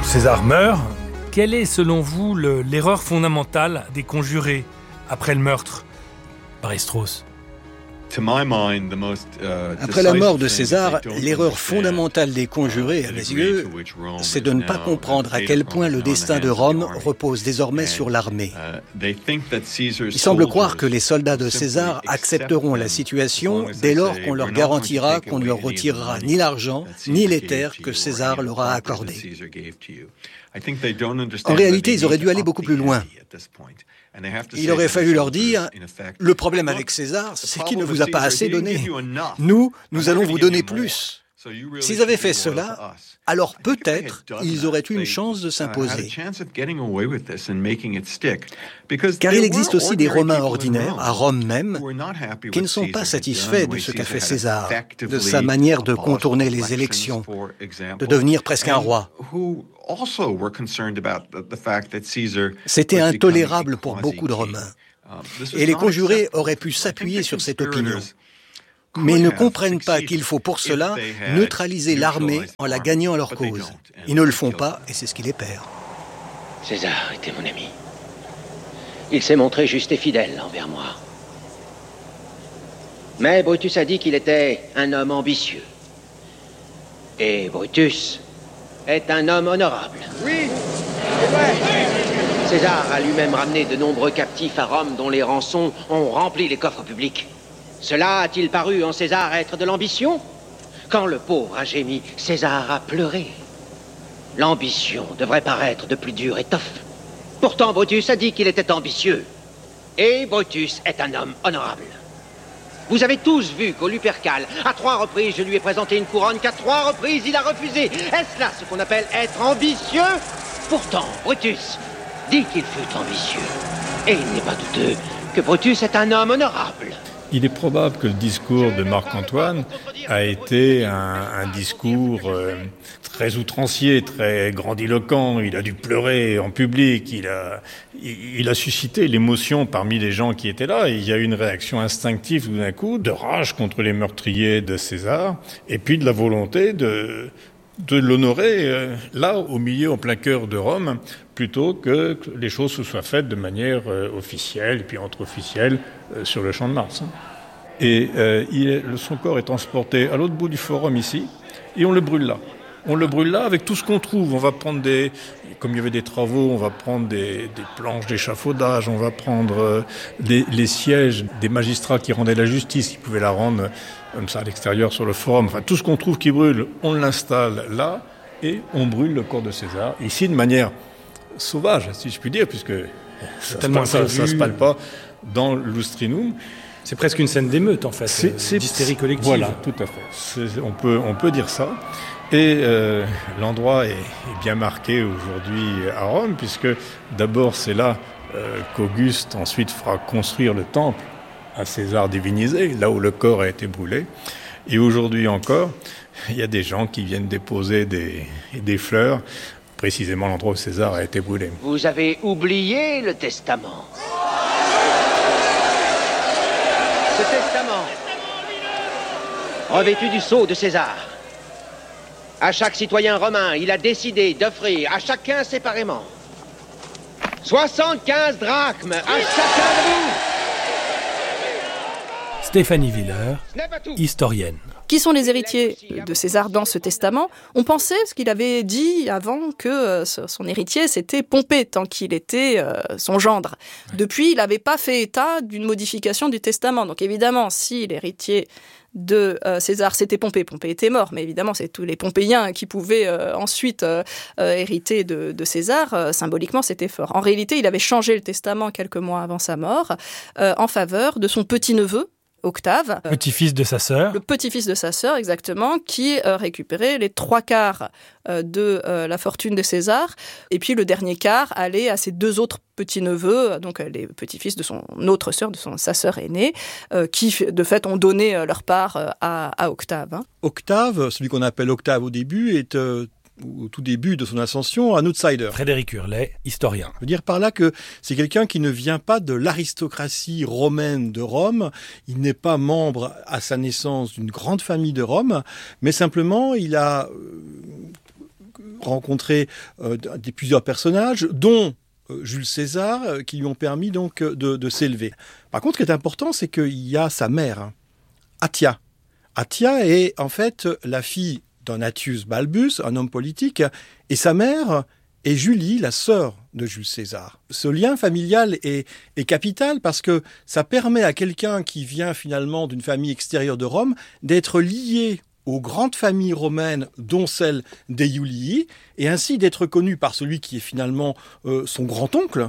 César meurt. Quelle est, selon vous, l'erreur fondamentale des conjurés après le meurtre par Strauss ? Après la mort de César, l'erreur fondamentale des conjurés, à mes yeux, c'est de ne pas comprendre à quel point le destin de Rome repose désormais sur l'armée. Ils semblent croire que les soldats de César accepteront la situation dès lors qu'on leur garantira qu'on ne leur retirera ni l'argent, ni les terres que César leur a accordées. En réalité, ils auraient dû aller beaucoup plus loin. Il aurait fallu leur dire « Le problème avec César, c'est qu'il ne vous a pas assez donné. Nous allons vous donner plus. » S'ils avaient fait cela, alors peut-être ils auraient eu une chance de s'imposer. Car il existe aussi des Romains ordinaires, à Rome même, qui ne sont pas satisfaits de ce qu'a fait César, de sa manière de contourner les élections, de devenir presque un roi. C'était intolérable pour beaucoup de Romains. Et les conjurés auraient pu s'appuyer sur cette opinion. Mais ils ne comprennent pas qu'il faut pour cela neutraliser l'armée en la gagnant à leur cause. Ils ne le font pas et c'est ce qui les perd. César était mon ami. Il s'est montré juste et fidèle envers moi. Mais Brutus a dit qu'il était un homme ambitieux. Et Brutus est un homme honorable. Oui, c'est vrai. César a lui-même ramené de nombreux captifs à Rome dont les rançons ont rempli les coffres publics. Cela a-t-il paru en César être de l'ambition ? Quand le pauvre a gémi, César a pleuré. L'ambition devrait paraître de plus dure étoffe. Pourtant, Brutus a dit qu'il était ambitieux. Et Brutus est un homme honorable. Vous avez tous vu qu'au Lupercal, à 3 reprises, je lui ai présenté une couronne qu'à 3 reprises, il a refusé. Est-ce là ce qu'on appelle être ambitieux ? Pourtant, Brutus dit qu'il fut ambitieux. Et il n'est pas douteux que Brutus est un homme honorable. Il est probable que le discours de Marc-Antoine a été un discours très outrancier, très grandiloquent. Il a dû pleurer en public. Il a suscité l'émotion parmi les gens qui étaient là. Et il y a eu une réaction instinctive tout d'un coup, de rage contre les meurtriers de César, et puis de la volonté de l'honorer là, au milieu, en plein cœur de Rome, plutôt que les choses se soient faites de manière officielle, et puis entre officiels, sur le champ de Mars. Et son corps est transporté à l'autre bout du forum ici, et on le brûle là. On le brûle là avec tout ce qu'on trouve. On va prendre comme il y avait des travaux, on va prendre des planches d'échafaudage, on va prendre les sièges des magistrats qui rendaient la justice, qui pouvaient la rendre comme ça à l'extérieur sur le forum. Enfin, tout ce qu'on trouve qui brûle, on l'installe là, et on brûle le corps de César. Ici, de manière sauvage, si je puis dire, puisque ça se parle pas dans l'Ustrinum. C'est presque une scène d'émeute, en fait, d'hystérie collective. Voilà, tout à fait. On peut dire ça. Et l'endroit est bien marqué aujourd'hui à Rome, puisque d'abord c'est là qu'Auguste ensuite fera construire le temple à César divinisé, là où le corps a été brûlé. Et aujourd'hui encore, il y a des gens qui viennent déposer des fleurs, précisément l'endroit où César a été brûlé. Vous avez oublié le testament. Ce testament, revêtu du sceau de César, à chaque citoyen romain, il a décidé d'offrir à chacun séparément 75 drachmes à chacun de vous. Stéphanie Willer, historienne. Qui sont les héritiers de César dans ce testament ? On pensait, ce qu'il avait dit avant, que son héritier, c'était Pompée, tant qu'il était son gendre. Depuis, il n'avait pas fait état d'une modification du testament. Donc évidemment, si l'héritier de César, c'était Pompée. Pompée était mort, mais évidemment, c'est tous les Pompéiens qui pouvaient ensuite hériter de César. Symboliquement, c'était fort. En réalité, il avait changé le testament quelques mois avant sa mort en faveur de son petit-neveu, Octave. Petit-fils de sa sœur. Le petit-fils de sa sœur, exactement, qui récupérait les 3/4 de la fortune de César. Et puis le dernier quart allait à ses 2 autres petits-neveux, donc les petits-fils de son autre sœur, sa sœur aînée, qui de fait ont donné leur part à Octave. Octave, celui qu'on appelle Octave au début, est au tout début de son ascension, un outsider. Frédéric Hurlet, historien. Je veux dire par là que c'est quelqu'un qui ne vient pas de l'aristocratie romaine de Rome. Il n'est pas membre à sa naissance d'une grande famille de Rome, mais simplement il a rencontrer plusieurs personnages, dont Jules César, qui lui ont permis donc de s'élever. Par contre, ce qui est important, c'est qu'il y a sa mère, Atia. Atia est en fait la fille d'un Atius Balbus, un homme politique, et sa mère est Julie, la sœur de Jules César. Ce lien familial est capital parce que ça permet à quelqu'un qui vient finalement d'une famille extérieure de Rome d'être lié aux grandes familles romaines, dont celle des Iulii, et ainsi d'être connu par celui qui est finalement son grand-oncle,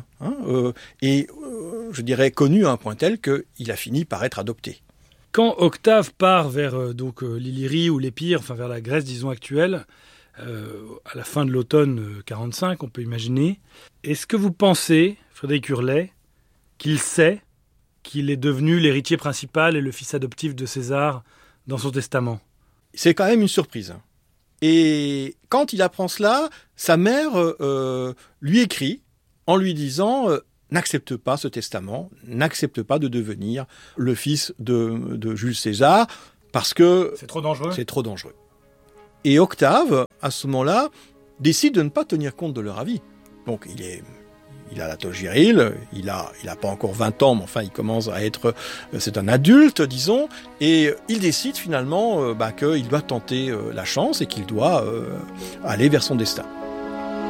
je dirais connu à un point tel qu'il a fini par être adopté. Quand Octave part vers l'Illyrie ou l'Épire, enfin vers la Grèce, disons, actuelle, à la fin de l'automne 45, on peut imaginer, est-ce que vous pensez, Frédéric Hurlet, qu'il sait qu'il est devenu l'héritier principal et le fils adoptif de César dans son testament ? C'est quand même une surprise. Et quand il apprend cela, sa mère lui écrit en lui disant n'accepte pas ce testament, n'accepte pas de devenir le fils de Jules César, parce que c'est trop dangereux. C'est trop dangereux. Et Octave, à ce moment-là, décide de ne pas tenir compte de leur avis. Donc il a la toge virile, il a pas encore 20 ans, mais enfin il commence à être, c'est un adulte, disons, et il décide finalement qu'il doit tenter la chance et qu'il doit aller vers son destin.